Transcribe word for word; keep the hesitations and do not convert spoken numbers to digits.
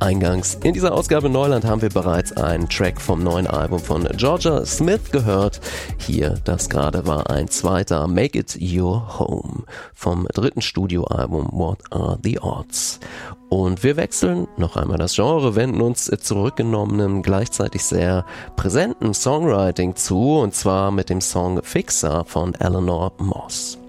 Eingangs in dieser Ausgabe Neuland haben wir bereits einen Track vom neuen Album von Georgia Smith gehört. Hier, das gerade war ein zweiter, Make It Your Home, vom dritten Studioalbum What Are the Odds. Und wir wechseln noch einmal das Genre, wenden uns zurückgenommenem, gleichzeitig sehr präsenten Songwriting zu, und zwar mit dem Song Fixer von Eleanor Moss.